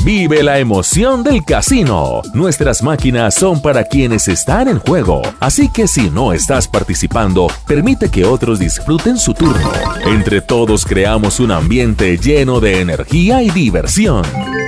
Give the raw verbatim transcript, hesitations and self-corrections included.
Vive la emoción del casino. Nuestras máquinas son para quienes están en juego, así que si no estás participando, permite que otros disfruten su turno. Entre todos creamos un ambiente lleno de energía y diversión.